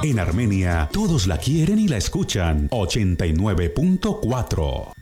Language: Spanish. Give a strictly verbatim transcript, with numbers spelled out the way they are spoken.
En Armenia, todos la quieren y la escuchan. ochenta y nueve punto cuatro.